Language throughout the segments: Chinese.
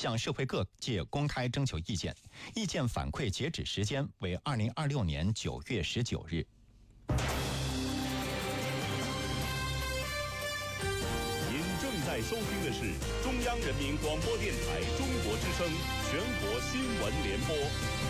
向社会各界公开征求意见，意见反馈截止时间为2026年9月19日。 您正在收听的是中央人民广播电台中国之声全国新闻联播。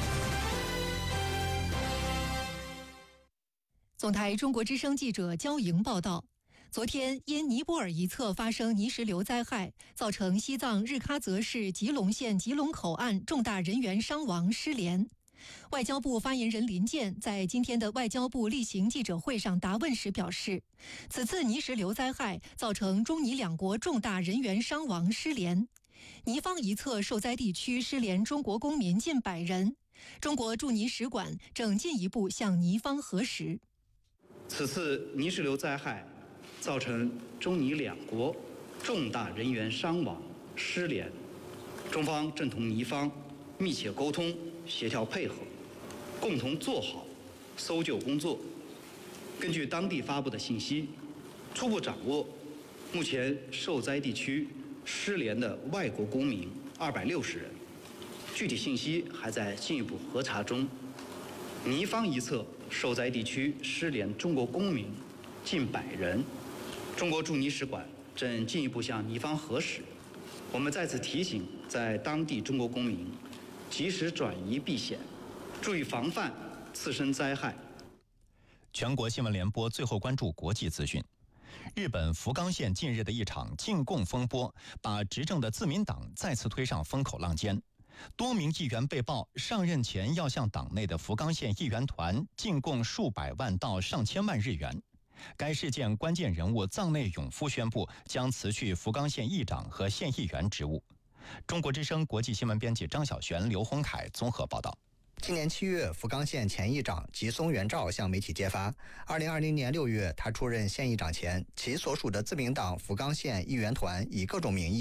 总台中国之声记者焦莹报道，昨天因尼泊尔一侧发生泥石流灾害，造成西藏日喀则市吉隆县吉隆口岸重大人员伤亡失联。外交部发言人林健在今天的外交部例行记者会上答问时表示，此次泥石流灾害造成中尼两国重大人员伤亡失联，尼方一侧受灾地区失联中国公民近100人，中国驻尼使馆正进一步向尼方核实。 此次泥石流灾害造成中尼两国重大人员伤亡失联，中方正同尼方密切沟通协调配合，共同做好搜救工作。根据当地发布的信息，初步掌握目前受灾地区失联的外国公民260人，具体信息还在进一步核查中。尼方一侧受灾地区失联中国公民近100人，中国驻尼使馆正进一步向尼方核实。我们在此提醒在当地中国公民及时转移避险，注意防范次生灾害。 全国新闻联播最后关注国际资讯。日本福冈县近日的一场禁供风波，把执政的自民党再次推上风口浪尖。多名议员被曝上任前要向党内的福冈县议员团进贡数百万到上千万日元。该事件关键人物藏内永夫宣布将辞去福冈县议长和县议员职务。中国之声国际新闻编辑张晓璇、刘洪凯综合报道。 今年7月，福冈县前议长吉松元照向媒体揭发，2020年6月他出任县议长前，其所属的自民党福冈县议员团以各种名义